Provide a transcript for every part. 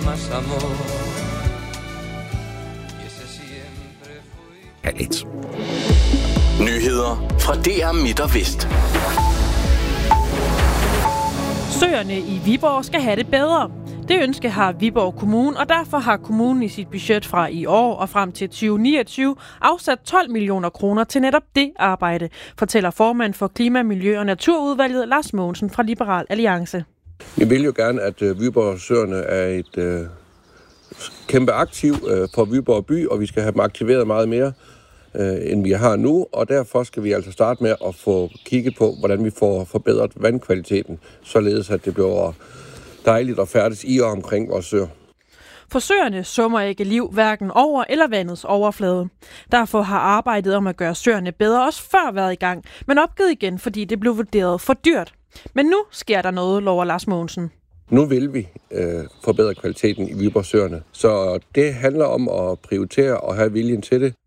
más amor. P1. Nyheder fra DR Midt og Vest. Søerne i Viborg skal have det bedre. Det ønske har Viborg Kommune, og derfor har kommunen i sit budget fra i år og frem til 2029 afsat 12 millioner kroner til netop det arbejde, fortæller formand for Klima-, Miljø- og Naturudvalget Lars Mogensen fra Liberal Alliance. Vi vil jo gerne, at Viborg Søerne er et kæmpe aktiv for Viborg by, og vi skal have dem aktiveret meget mere, end vi har nu, og derfor skal vi altså starte med at få kigget på, hvordan vi får forbedret vandkvaliteten, således at det bliver dejligt at færdes i og omkring vores søer. For søerne summer ikke liv hverken over eller vandets overflade. Derfor har arbejdet om at gøre søerne bedre også før været i gang, men opgivet igen, fordi det blev vurderet for dyrt. Men nu sker der noget, lover Lars Mogensen. Nu vil vi forbedre kvaliteten i Viborg Søerne, så det handler om at prioritere og have viljen til det.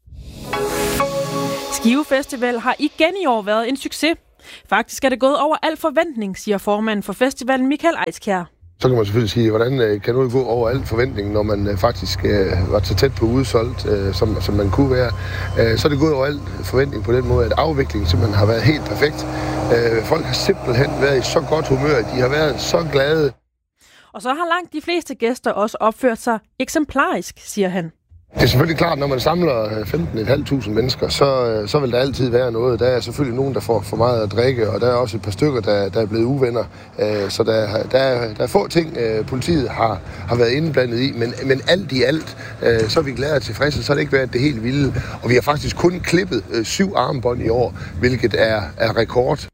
Skive Festival har igen i år været en succes. Faktisk er det gået over al forventning, siger formanden for festivalen Michael Eiskjær. Så kan man selvfølgelig sige, hvordan kan det gå over al forventning, når man faktisk var så tæt på udsolgt, som man kunne være. Så er det gået over al forventning på den måde, at afviklingen simpelthen har været helt perfekt. Folk har simpelthen været i så godt humør, de har været så glade. Og så har langt de fleste gæster også opført sig eksemplarisk, siger han. Det er selvfølgelig klart, når man samler 15.500 mennesker, så vil der altid være noget. Der er selvfølgelig nogen, der får for meget at drikke, og der er også et par stykker, der er blevet uvenner. Så der er få ting, politiet har været indblandet i, men alt i alt, så er vi glade og tilfredse, så har det ikke været det helt vilde. Og vi har faktisk kun klippet 7 armbånd i år, hvilket er rekord.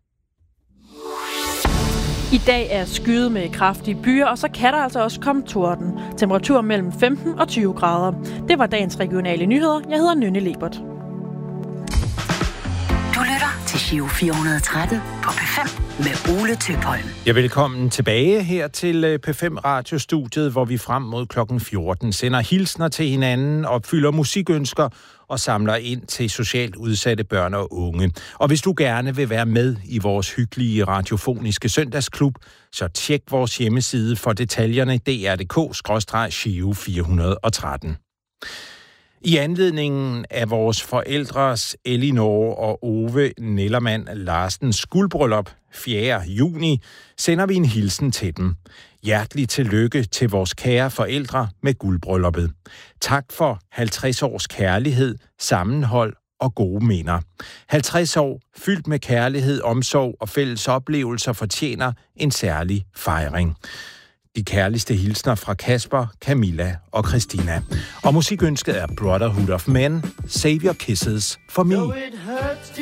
I dag er skyet med kraftige byer, og så kan der altså også komme torden. Temperatur mellem 15 og 20 grader. Det var dagens regionale nyheder. Jeg hedder Nynne Lebert. Du lytter til Giro 413 på P5 med Ole Tøpholm. Ja, velkommen tilbage her til P5 Radiostudiet, hvor vi frem mod klokken 14 sender hilsner til hinanden, opfylder musikønsker og samler ind til socialt udsatte børn og unge. Og hvis du gerne vil være med i vores hyggelige radiofoniske søndagsklub, så tjek vores hjemmeside for detaljerne dr.dk/Giro 413. I anledningen af vores forældres Elinor og Ove Nellermann Larsens guldbryllup 4. juni sender vi en hilsen til dem. Hjertelig tillykke til vores kære forældre med guldbrylluppet. Tak for 50 års kærlighed, sammenhold og gode minder. 50 år fyldt med kærlighed, omsorg og fælles oplevelser fortjener en særlig fejring. De kærligste hilsner fra Kasper, Camilla og Christina. Og musikønsket er Brotherhood of Men, Save Your Kisses for Me.